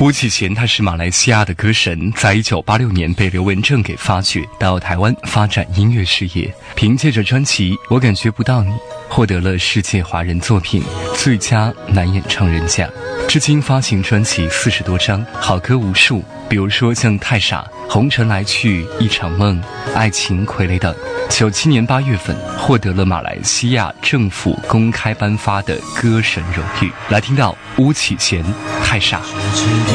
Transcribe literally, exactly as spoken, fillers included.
巫启贤他是马来西亚的歌神，在一九八六年被刘文正给发掘，到台湾发展音乐事业，凭借着专辑《我感觉不到你》获得了世界华人作品最佳男演唱人奖。至今发行专辑四十多张，好歌无数，比如说像《太傻》、《红尘来去》、《一场梦》、《爱情傀儡》等。九七年八月份获得了马来西亚政府公开颁发的歌神荣誉。来听到巫启贤《太傻》。